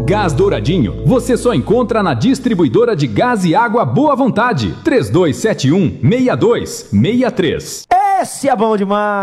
Gás Douradinho, você só encontra na distribuidora de gás e água Boa Vontade. 3271-6263. Esse é bom demais!